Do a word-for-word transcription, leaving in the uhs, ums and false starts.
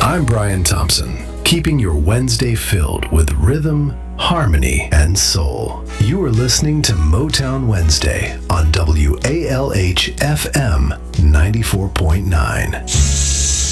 I'm Brian Thompson, keeping your Wednesday filled with rhythm, harmony, and soul. You are listening to Motown Wednesday on W A L H F M ninety-four point nine.